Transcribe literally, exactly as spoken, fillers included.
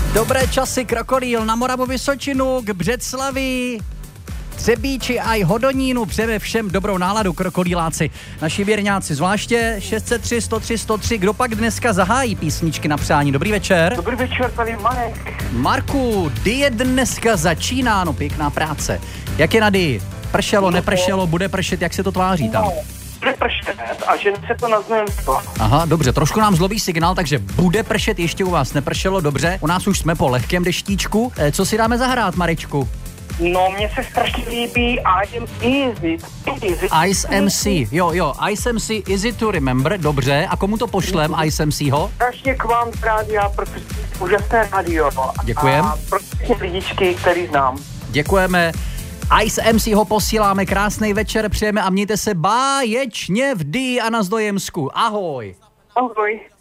Dobré časy, Krokodýl na Moravu Vysočinu, k Břeclavi, Třebíči a i Hodonínu. Přejeme všem dobrou náladu, krokodýláci. Naši věrňáci zvláště šest set tři, sto tři, sto tři. Kdo pak dneska zahájí písničky na přání? Dobrý večer. Dobrý večer, tady Marek. Marku, die dneska začíná, no pěkná práce. Jak je na die? Pršelo, nepršelo, bude pršet, jak se to tváří tam? No, bude pršet a že se to na Znojemsko. Aha, dobře, trošku nám zlobí signál, takže bude pršet, ještě u vás nepršelo, dobře. U nás už jsme po lehkém deštíčku. E, co si dáme zahrát, Marečku? No, mně se strašně líbí I am easy. easy. Ice M C, jo, jo, Ice M C, Easy to Remember, dobře. A komu to pošlem, Ice M C ho? Strašně k vám z rádia, protože úžasné rádio. Děkujem. A pro všechny lidičky, který znám. Děkujeme. Ice M C ho posíláme, krásný večer, přejeme a mějte se báječně v Dii a na Znojemsku. Ahoj. Ahoj.